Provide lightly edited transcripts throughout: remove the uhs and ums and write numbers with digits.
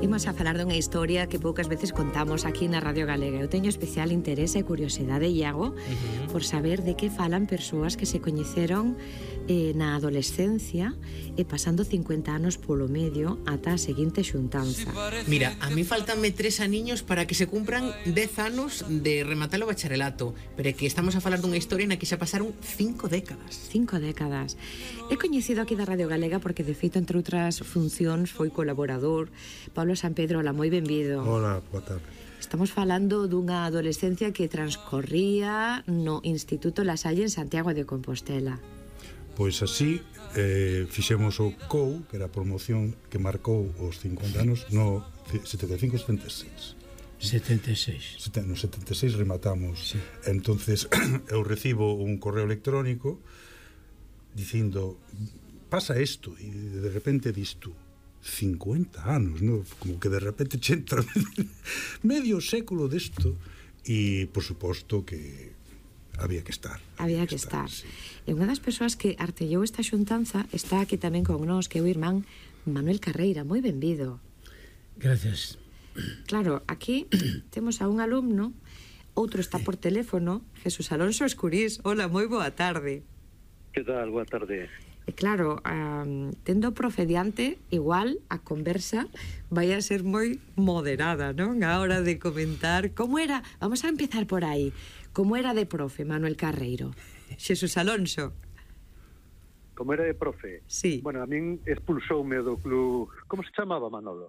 Imos a falar dunha historia que poucas veces contamos aquí na Radio Galega. Eu teño especial interese e curiosidade, Iago, por saber de que falan persoas que se coñeceron na adolescencia e pasando 50 anos polo medio ata a seguinte xuntanza. Mira, a mí faltanme 3 aniños para que se cumpran 10 anos de rematar o bacharelato, pero é que estamos a falar dunha historia na que xa pasaron 5 décadas. 5 décadas. He coñecido aquí da Radio Galega porque, de feito, entre outras funcións, foi colaborador. Pablo San Pedro, hola, moi benvido. Hola, boa tarde. Estamos falando dunha adolescencia que transcorría no Instituto La Salle en Santiago de Compostela. Pois así, fixemos o COU, que era a promoción que marcou os 50 anos, no 75-76. 76. No 76 rematamos. Sí. Entonces, eu recibo un correo electrónico dicindo, pasa isto, e de repente dis tú, 50 anos, ¿no? Como que de repente che entra medio século desto, e por suposto que había que estar. Había que estar. Sí. E unha das persoas que artellou esta xuntanza está aquí tamén con nós, que é o irmán Manuel Carreira. Moi benvido. Gracias. Claro, aquí temos a un alumno, outro está por teléfono, Jesús Alonso Escurís. Hola, moi boa tarde. Que tal? Boa tarde. E claro, tendo profediante, igual a conversa vai a ser moi moderada, non? A hora de comentar como era, vamos a empezar por aí, como era de profe Manuel Carreiro. Xesús Alonso. Como era de profe? Sí. Bueno, a min expulsoume do club. Como se chamaba, Manolo?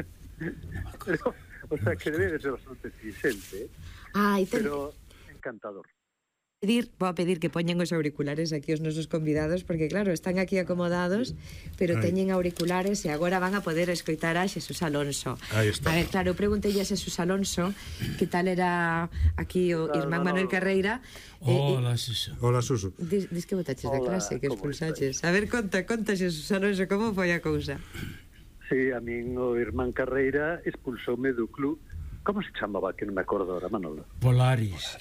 Pero, o sea, que debe de ser bastante exigente, pero encantador. Vou a pedir que poñan os auriculares aquí os nosos convidados, porque claro, están aquí acomodados, pero teñen auriculares e agora van a poder escoitar a Xesús Alonso. Aí está. A ver, claro, eu preguntei a Xesús Alonso que tal era aquí o irmán Manuel Carreira. Hola, Suso. Hola, Suso. Dis que botaches da clase, que expulsaches. A ver, conta, Xesús Alonso, como foi a cousa? Sí, a min o irmán Carreira expulsoume do club. Como se chamaba, que non me acordo ahora, Manolo? Polaris,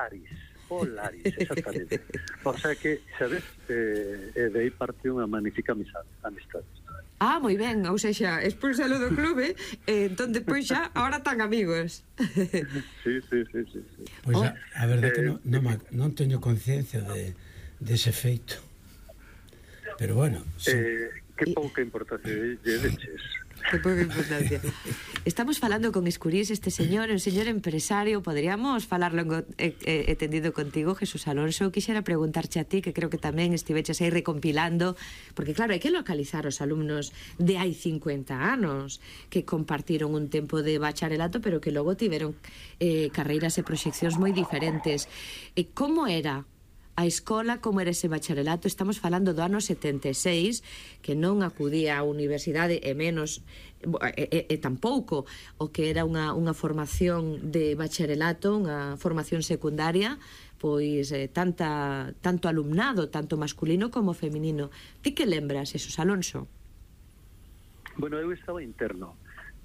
exactamente. O sea que, sabes, de aí parte unha magnífica amistade. Ah, moi ben, ou seja, expulsalo do clube, entón depois xa, ahora tan amigos. Sí. Pois a verdade que non teño conciencia dese feito. Pero bueno, sí. Que pouca importancia lle deches. Que pouca importancia. Estamos falando con Escurís, este señor, un señor empresario. Poderíamos falar longo e tendido contigo, Jesús Alonso. Quixera preguntarche a ti, que creo que tamén estiveches aí recompilando, porque claro, hai que localizar os alumnos de hai 50 anos que compartiron un tempo de bacharelato, pero que logo tiveron carreiras e proxeccións moi diferentes. Como era a escola, como era ese bacharelato? Estamos falando do ano 76, que non acudía á universidade e menos e tampouco o que era unha formación de bacharelato, unha formación secundaria, pois tanto alumnado, tanto masculino como feminino. Ti que lembras, Jesús Alonso? Bueno, eu estaba interno.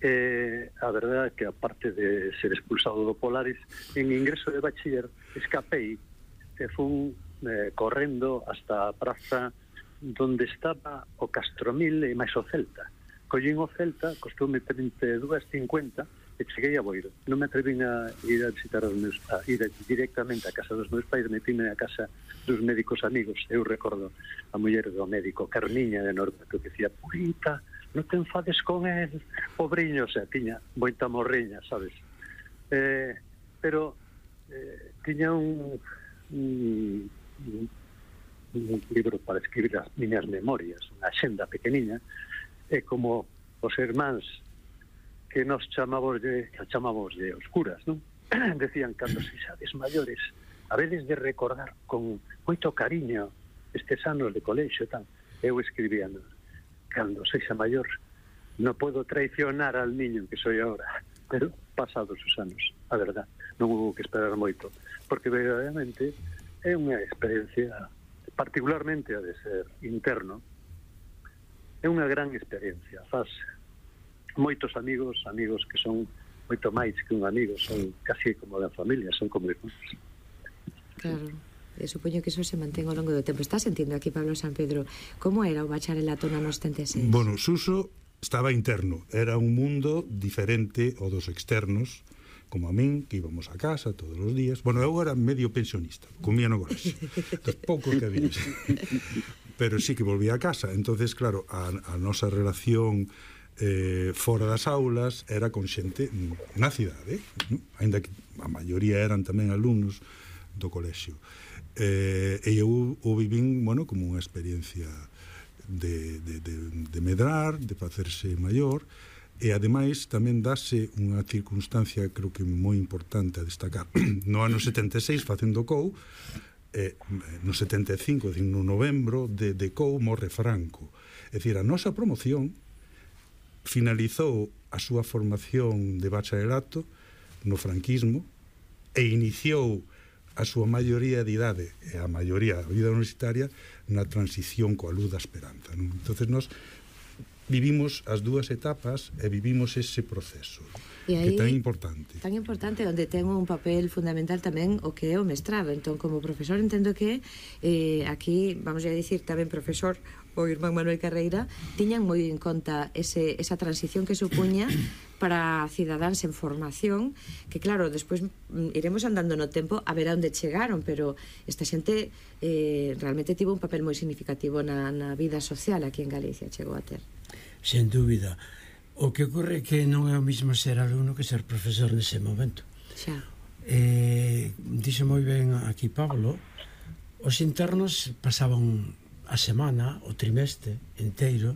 A verdade é que, aparte de ser expulsado do Polaris, en ingreso de bachiller escapei e fun correndo hasta a praza donde estaba o Castromil e máis o Celta. Collín o Celta, costoume 32,50 e cheguei a Boiro. Non me atrevín a ir a visitar os meus pais, ir directamente a casa dos meus pais, metíme a casa dos médicos amigos. Eu recordo a muller do médico Carmiña de Norte, que dicía, purita, non te enfades con él, pobriño, o sea, tiña moita morriña, sabes? Pero tiña un libro para escribir as miñas memorias, unha axenda pequeniña, e como os irmáns que nos chamamos de oscuras, non? Decían, cando sexades maiores, habedes de recordar con moito cariño estes anos de colexio e tal. Eu escribía, cando sexa maior, non podo traicionar al niño que soy ahora, pero pasados os anos, a verdad, non hubo que esperar moito, porque verdadeiramente é unha experiencia, particularmente a de ser interno, é unha gran experiencia. Faz moitos amigos que son moito máis que un amigo, son casi como da familia, son como irmãos. Claro, supoño que eso se mantén ao longo do tempo. Estás sentindo aquí, Pablo San Pedro, como era o bacharelato no 76? Bueno, Suso estaba interno. Era un mundo diferente ao dos externos, como a min, que íbamos a casa todos os días. Bueno, eu era medio pensionista, comía no garaxe, dos poucos que había. Pero sí que volvía a casa. Entonces, claro, a nosa relación fora das aulas era con xente na cidade, ¿no? Ainda que a maioría eran tamén alumnos do colexio. E eu o vivín, bueno, como unha experiencia de medrar, de facerse maior, e ademais tamén dase unha circunstancia creo que moi importante a destacar. No ano 76, facendo COU, no 75, no novembro de COU morre Franco. É dicir, a nosa promoción finalizou a súa formación de bacharelato no franquismo e iniciou a súa maioría de idade e a maioría da vida universitaria na transición coa luz da esperanza, non? Entonces nós vivimos as dúas etapas e vivimos ese proceso que é tan importante. Tan importante, onde ten un papel fundamental tamén o que é o mestrado. Entón, como profesor, entendo que aquí, vamos a dicir tamén profesor, o irmán Manuel Carreira, tiñan moi en conta esa transición que supuña para cidadáns en formación, que claro, despois iremos andando no tempo a ver a onde chegaron, pero esta xente realmente tivo un papel moi significativo na vida social aquí en Galicia, chegou a ter. Sen dúbida. O que ocorre é que non é o mismo ser alumno que ser profesor nese momento. Xa. Dixo moi ben aquí Pablo, os internos pasaban a semana, o trimestre inteiro,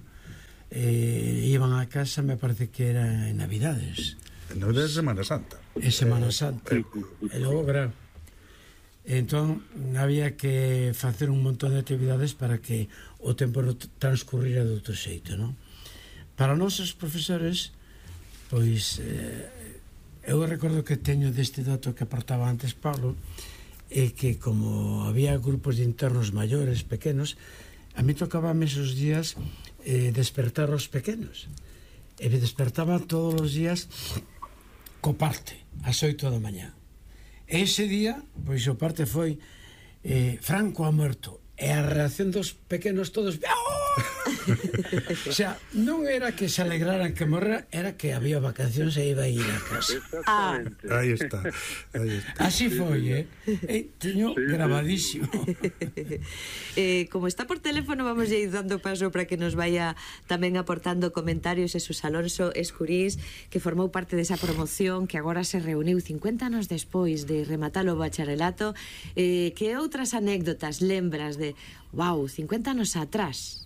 iban a casa, me parece que era en Navidades. En Navidades, Semana Santa. En Semana Santa. E logo verán. Entón, había que facer un montón de actividades para que o tempo transcurrira de outro xeito, non? Para nós, os profesores, pois, eu recordo que teño deste dato que aportaba antes Pablo, é que como había grupos de internos maiores, pequenos, a mí tocaba esos días despertar os pequenos. E me despertaba todos os días co parte, ás 8 da mañá. E ese día, pois o parte foi Franco ha muerto. E a reacción dos pequenos todos... O sea, non era que se alegraran que morra, era que había vacacións e iba a ir a casa. Exactamente. Aí está. Así foi, teño grabadísimo. Como está por teléfono, vamos a ir dando paso para que nos vaya tamén aportando comentarios Jesús Alonso Escurís, que formou parte desa promoción que agora se reuniu 50 anos despois de rematar o bacharelato. Que outras anécdotas lembras de, wow, 50 anos atrás?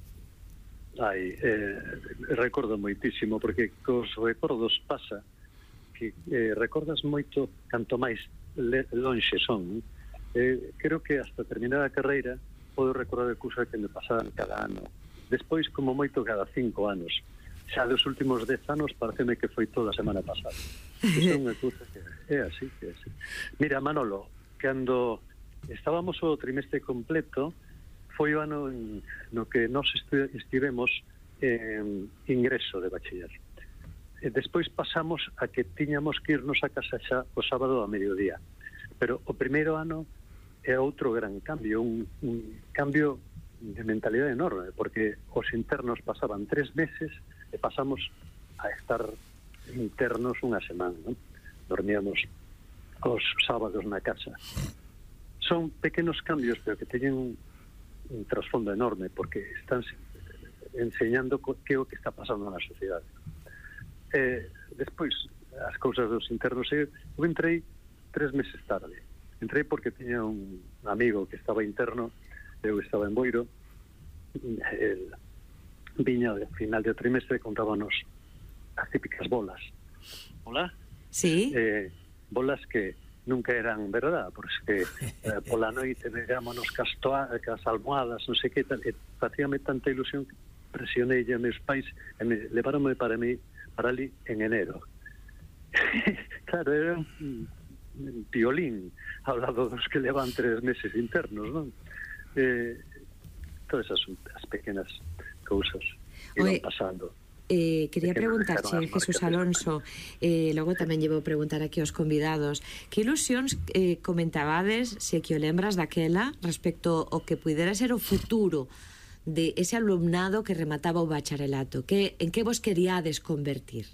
Recordo moitísimo, porque cos recordos pasa que recordas moito canto máis lonxe son. Creo que hasta terminar a carreira podo recordar de cousas que me pasaban cada ano, despois como moito cada 5 anos. Xa dos últimos 10 anos pareceme que foi toda a semana pasada. Iso é unha cousa que é así, que é así. Mira, Manolo, cando estábamos o trimestre completo, foi o ano no que nós estivemos en ingreso de bachiller. Despois pasamos a que tiñamos que irnos a casa xa o sábado a mediodía. Pero o primeiro ano é outro gran cambio, un cambio de mentalidade enorme, porque os internos pasaban 3 meses e pasamos a estar internos unha semana, non? Dormíamos os sábados na casa. Son pequenos cambios, pero que teñen un trasfondo enorme, porque están enseñando que é o que está pasando na sociedade. Despois, as cousas dos internos, eu entrei 3 meses tarde. Entrei porque tiña un amigo que estaba interno, eu estaba en Boiro, el viña de final de trimestre, contábanos as típicas bolas. Hola? Sí. Bolas que nunca eran verdad, porque pola noite vegámonos cas almohadas, non sei que tal, e facíame tanta ilusión que presionei a meus pais e me levaronme para ali en enero. Claro, era un violín ao lado dos que levan 3 meses internos, non? Todas as pequenas cousas que iban pasando. Quería preguntarche, Jesús Alonso, logo tamén llevo a preguntar aquí aos convidados, que ilusións comentabades, se que o lembras daquela, respecto ao que pudera ser o futuro de ese alumnado que remataba o bacharelato? En que vos queríades convertir?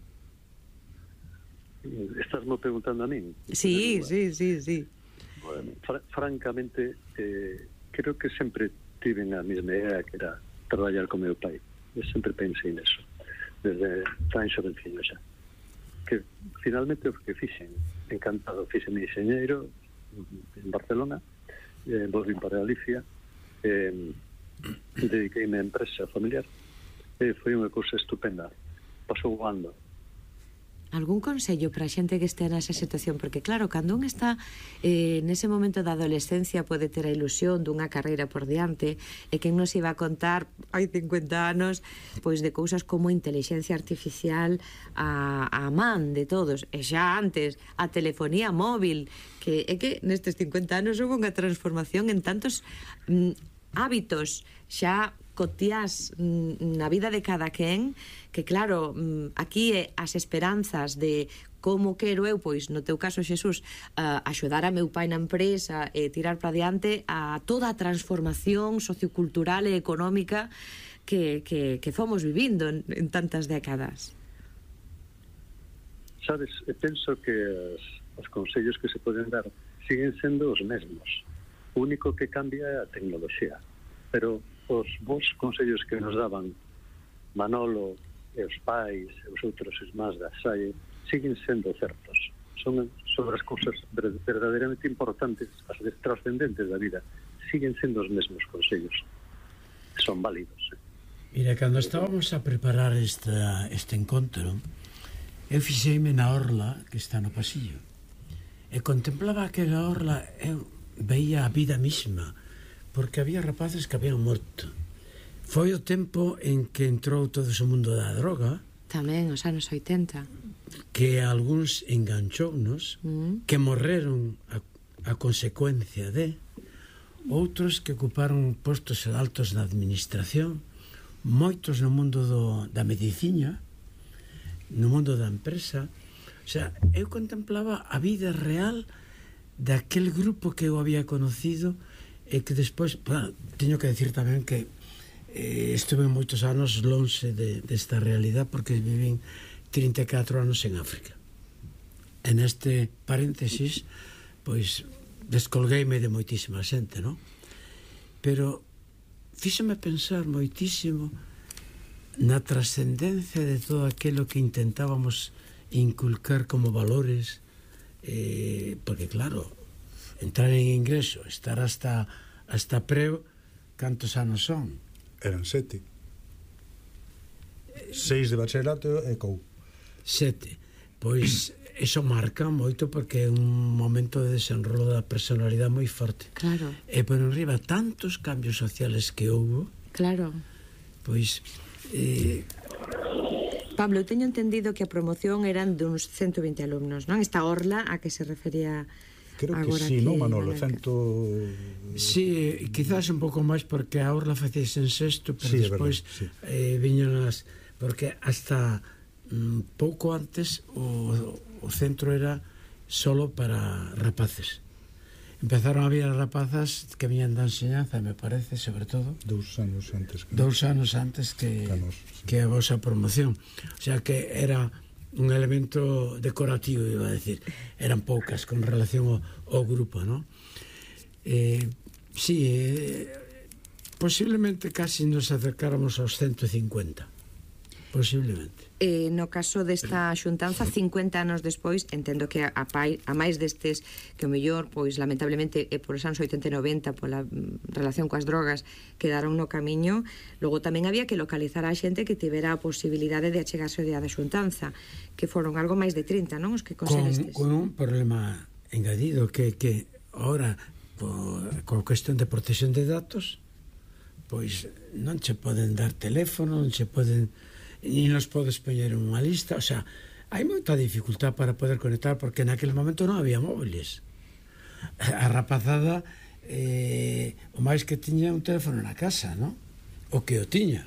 Estásme preguntando a min? Sí. Bueno, francamente, creo que sempre tiven a mesma idea, que era traballar con meu pai. Eu sempre pensei neso, desde tan xovenciño xa. Que finalmente o que fixen, encantado, fixen diseñeiro en Barcelona, volvín para Galicia, dediqueime a empresa familiar, foi unha cousa estupenda. Pasou voando. Algún consello para a xente que este nesa situación? Porque claro, cando un está nese momento da adolescencia pode ter a ilusión dunha carreira por diante, e quen nos iba a contar hai 50 anos pois de cousas como a inteligencia artificial a man de todos, e xa antes a telefonía móvil, que é que nestes 50 anos houve unha transformación en tantos hábitos xa cotiás na vida de cada quen, que claro, aquí as esperanzas de como quero eu, pois no teu caso, Xesús, axudar a meu pai na empresa e tirar para diante a toda a transformación sociocultural e económica que fomos vivindo en tantas décadas. Sabes, penso que os consellos que se poden dar siguen sendo os mesmos. O único que cambia é a tecnoloxía, pero os bons consellos que nos daban Manolo e os pais e os outros irmáns da Salle siguen sendo certos. Son sobre as cousas verdadeiramente importantes, as trascendentes da vida, siguen sendo os mesmos consellos. Son válidos. Mira, cando estábamos a preparar este encontro, eu fixeime na orla que está no pasillo e contemplaba aquela orla, eu veía a vida misma, porque había rapaces que habían morto. Foi o tempo en que entrou todo ese mundo da droga, tamén os anos 80, que algúns enganchounos, que morreron a consecuencia de, outros que ocuparon postos altos na administración, moitos no mundo da medicina, no mundo da empresa. O sea, eu contemplaba a vida real daquel grupo que eu había conocido, e que despois, teño que decir tamén que estuve moitos anos lonxe desta realidad, porque vivín 34 anos en África. En este paréntesis, pois, descolgueime de moitísima xente, non? Pero fíxome pensar moitísimo na trascendencia de todo aquilo que intentábamos inculcar como valores, porque claro, entrar en ingreso, estar hasta preo, cantos anos son? Eran 7. 6 de bacharelato e COU. 7. Pois iso marca moito, porque é un momento de desenrolo da personalidade moi forte. Claro. E por enriba tantos cambios sociales que houve. Claro. Pois Pablo, eu teño entendido que a promoción eran duns 120 alumnos, non? Esta orla a que se refería. Creo que sí, non, Manolo? Sí, quizás un pouco máis, porque a orla facíase en sexto, pero sí, despois viñan as... Porque hasta pouco antes o centro era solo para rapaces. Empezaron a vir rapazas que viñan da enseñanza, me parece, sobre todo 2 anos antes que a vosa promoción. O sea que era un elemento decorativo, iba a decir. Eran poucas con relación ao grupo, non? Sí, posiblemente casi nos acercáramos aos 150. Posiblemente. No caso desta xuntanza, 50 anos despois, entendo que a máis destes que o mellor, pois lamentablemente por os anos 80 e 90 pola relación coas drogas quedaron no camiño, logo tamén había que localizar a xente que tivera a posibilidade de achegarse ao día da xuntanza, que foron algo máis de 30, non? Os que conseguestes. Con un problema engadido, que ahora coa cuestión de protección de datos, pois non che poden dar teléfono, non che poden, ni nos podes poñer unha lista. O sea, hai moita dificultad para poder conectar, porque naquele momento non había móviles. A rapazada o máis que tiña un teléfono na casa, non? O que o tiña.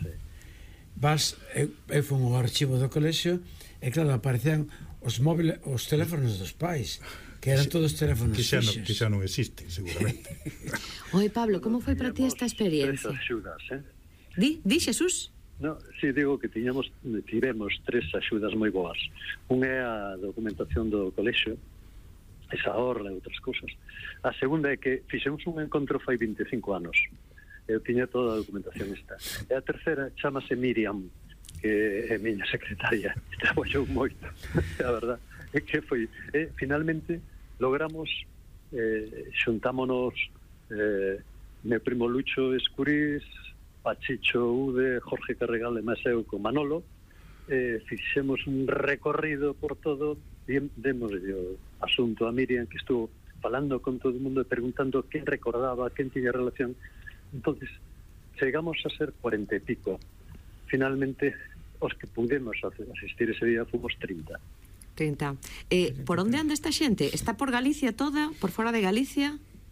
Eu fui ao archivo do colexio e claro, aparecían os móviles, os teléfonos dos pais, que eran todos teléfonos fixos. Que xa non existen, seguramente. Oi, Pablo, como foi para ti esta experiencia? Axudas, Di, Xesús? No, si digo que tivemos 3 axudas moi boas. Un é a documentación do colexio, esa orla e outras cousas. A segunda é que fixemos un encontro fai 25 anos. Eu tiña toda a documentación esta. E a terceira chamase Miriam, que é miña secretaria. Traballou moito. A verdad é que foi... finalmente logramos, xuntámonos meu primo Lucho Escurís, Pachicho Ude, Jorge Carregal e máis eu con Manolo, fixemos un recorrido por todo, demos o asunto a Miriam, que estuvo falando con todo o mundo e preguntando quen recordaba, quen tiña relación. Entonces chegamos a ser 40 e pico. Finalmente os que pudemos asistir ese día fomos 30. Por onde anda esta xente? Está por Galicia toda? Por fora de Galicia?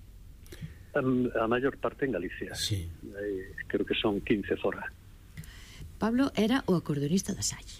A maior parte en Galicia. Sí. Creo que son 15 fora. Pablo era o acordeonista da Salle.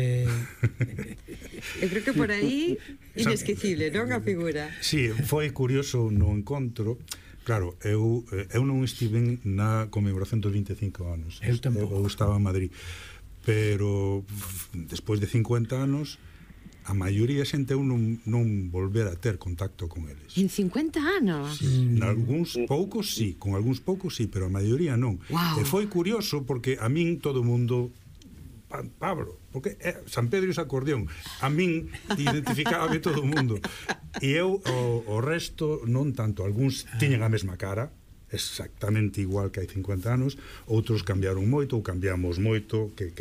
Eu creo que por aí inesquecible, non a figura? Sí, foi curioso no encontro. Claro, eu non estive na conmemoración dos 25 anos. Eu tampouco. Eu estaba en Madrid. Pero despois de 50 anos, a maioría xente eu non volver a ter contacto con eles. En 50 anos? Algúns poucos sí, con algúns poucos sí, pero a maioría non. Wow. E foi curioso porque a min todo o mundo... Pablo, porque San Pedro e acordeón, a min identificábame todo o mundo, e eu o resto non tanto. Algúns tiñan a mesma cara, exactamente igual que hai 50 anos, outros cambiaron moito ou cambiamos moito, que